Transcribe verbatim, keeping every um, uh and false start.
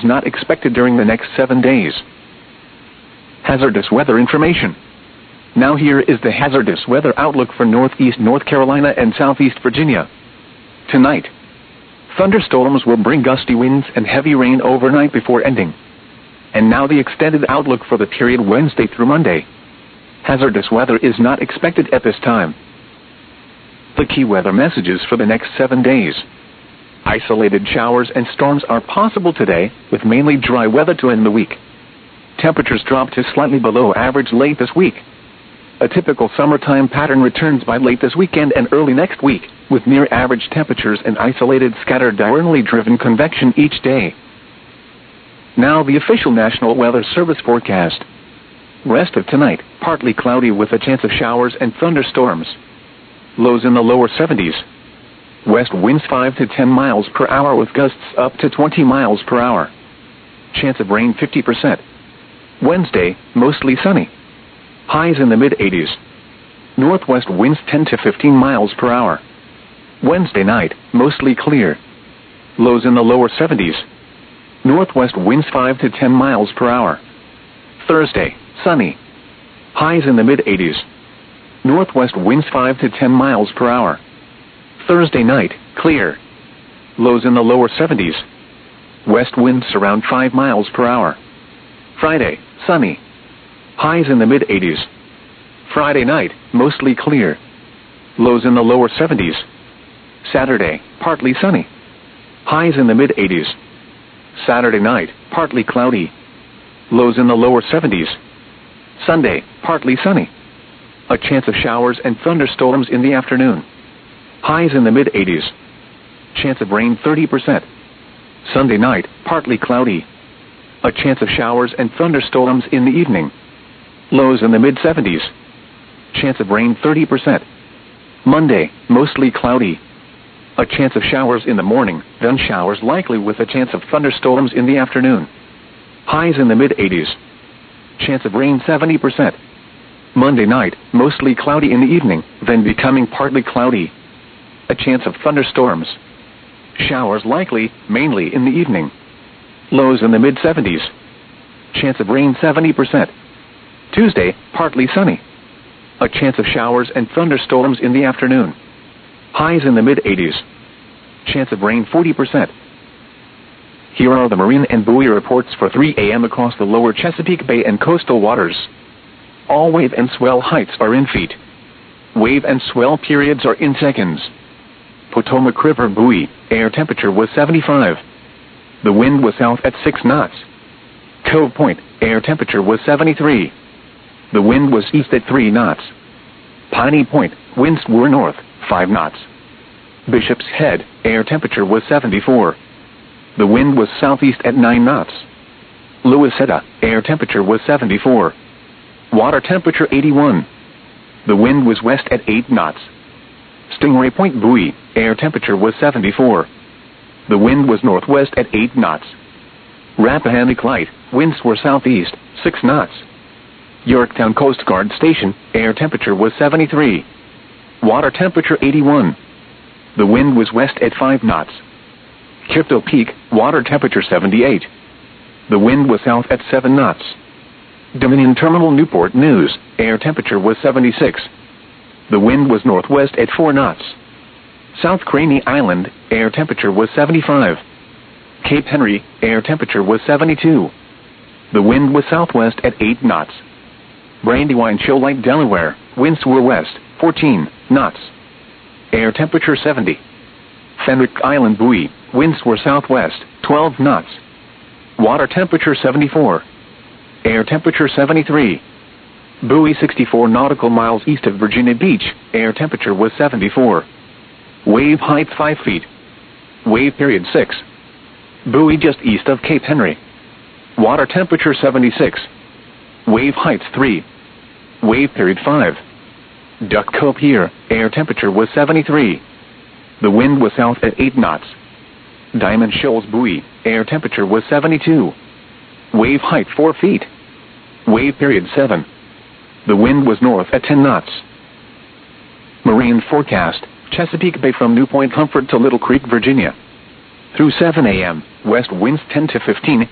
not expected during the next seven days. Hazardous weather information. Now here is the hazardous weather outlook for Northeast North Carolina and Southeast Virginia. Tonight, thunderstorms will bring gusty winds and heavy rain overnight before ending. And now the extended outlook for the period Wednesday through Monday. Hazardous weather is not expected at this time. The key weather messages for the next seven days. Isolated showers and storms are possible today, with mainly dry weather to end the week. Temperatures drop to slightly below average late this week. A typical summertime pattern returns by late this weekend and early next week, with near average temperatures and isolated scattered diurnally driven convection each day. Now the official National Weather Service forecast. Rest of tonight, partly cloudy with a chance of showers and thunderstorms. Lows in the lower seventies. West winds five to ten miles per hour with gusts up to twenty miles per hour. Chance of rain fifty percent. Wednesday, mostly sunny. Highs in the mid-eighties. Northwest winds ten to fifteen miles per hour. Wednesday night, mostly clear. Lows in the lower seventies. Northwest winds five to ten miles per hour. Thursday, sunny. Highs in the mid-eighties. Northwest winds five to ten miles per hour. Thursday night, clear. Lows in the lower seventies. West winds around five miles per hour. Friday, sunny. Highs in the mid-eighties. Friday night, mostly clear. Lows in the lower seventies. Saturday, partly sunny. Highs in the mid-eighties. Saturday night, partly cloudy. Lows in the lower seventies. Sunday, partly sunny. A chance of showers and thunderstorms in the afternoon. Highs in the mid-eighties. Chance of rain thirty percent. Sunday night, partly cloudy. A chance of showers and thunderstorms in the evening. Lows in the mid-seventies. Chance of rain thirty percent. Monday, mostly cloudy. A chance of showers in the morning, then showers likely with a chance of thunderstorms in the afternoon. Highs in the mid-eighties. Chance of rain seventy percent. Monday night, mostly cloudy in the evening, then becoming partly cloudy. A chance of thunderstorms. Showers likely, mainly in the evening. Lows in the mid-seventies. Chance of rain seventy percent. Tuesday, partly sunny. A chance of showers and thunderstorms in the afternoon. Highs in the mid-eighties. Chance of rain forty percent. Here are the marine and buoy reports for three A M across the lower Chesapeake Bay and coastal waters. All wave and swell heights are in feet. Wave and swell periods are in seconds. Potomac River buoy, air temperature was seventy-five. The wind was south at six knots. Cove Point, air temperature was seventy-three. The wind was east at three knots. Piney Point, winds were north, five knots. Bishop's Head, air temperature was seventy-four. The wind was southeast at nine knots. Louisetta, air temperature was seventy-four. Water temperature eighty-one. The wind was west at eight knots. Stingray Point buoy, air temperature was seventy-four. The wind was northwest at eight knots. Rappahannock Light, winds were southeast, six knots. Yorktown Coast Guard Station, air temperature was seventy-three. Water temperature eighty-one. The wind was west at five knots. Crypto Peak, water temperature seventy-eight. The wind was south at seven knots. Dominion Terminal Newport News, air temperature was seventy-six. The wind was northwest at four knots. South Craney Island, air temperature was seventy-five. Cape Henry, air temperature was seventy-two. The wind was southwest at eight knots. Brandywine Shoalite, Delaware, winds were west, fourteen knots. Air temperature seventy. Fenwick Island buoy, winds were southwest, twelve knots. Water temperature seventy-four. Air temperature seventy-three. Buoy sixty-four nautical miles east of Virginia Beach, air temperature was seventy-four. Wave height five feet. Wave period six. Buoy just east of Cape Henry. Water temperature seventy-six. Wave height three. Wave period five. Duck Cove Pier, air temperature was seventy-three. The wind was south at eight knots. Diamond Shoals buoy, air temperature was seventy-two. Wave height four feet. Wave period seven. The wind was north at ten knots. Marine forecast, Chesapeake Bay from New Point Comfort to Little Creek, Virginia. Through seven A M, west winds ten to fifteen,